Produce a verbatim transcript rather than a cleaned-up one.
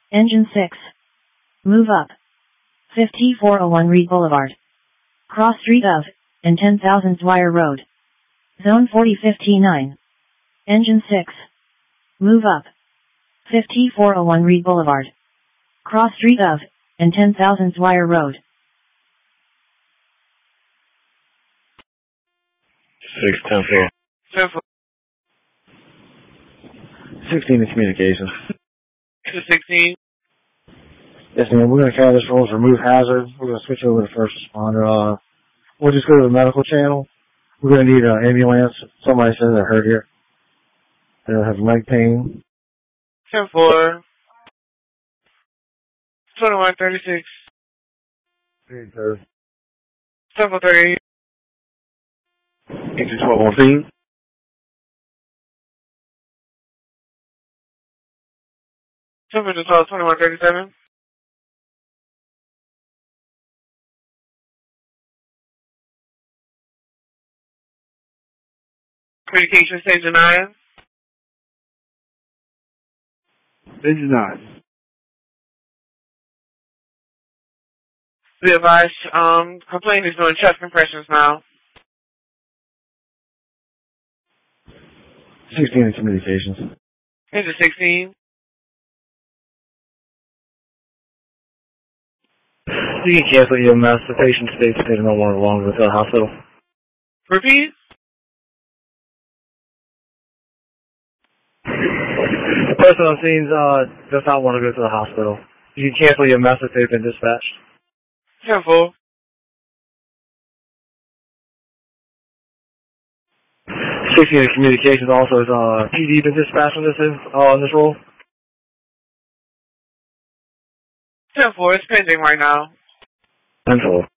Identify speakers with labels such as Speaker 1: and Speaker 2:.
Speaker 1: Engine six. Move up. fifty-four oh one Reed Boulevard. Cross street of, and ten thousand Dwyer Road. Zone forty fifty-nine. Engine six. Move up. fifty-four oh one Reed Boulevard. Cross street of, and ten thousand Dwyer Road.
Speaker 2: six ten four.
Speaker 3: ten four.
Speaker 2: sixteen in communications.
Speaker 3: sixteen.
Speaker 2: Yes, ma'am. We're going to carry this roll as remove hazard. We're going to switch over to first responder. Uh, we'll just go to the medical channel. We're going to need an ambulance. Somebody said they're hurt here. They have leg pain.
Speaker 3: ten four. twenty-one thirty-six.
Speaker 2: ten four.
Speaker 3: ten four thirty.
Speaker 2: eight two twelve on scene.
Speaker 3: ten four twelve, twenty-one thirty-seven. Communication stage nine.
Speaker 2: Stage nine.
Speaker 3: Be advised, um, complaint is doing chest compressions now.
Speaker 2: sixteen in communications.
Speaker 3: Engine sixteen.
Speaker 2: You can cancel your mass. The patient states they don't want to longer to the hospital.
Speaker 3: Repeat.
Speaker 2: The person on scene uh, does not want to go to the hospital. You can cancel your message. They've been dispatched.
Speaker 3: ten four.
Speaker 2: sixteen in communications also is uh, P D been dispatched on this, uh, on this role?
Speaker 3: ten four, it's pending right now.
Speaker 2: ten four.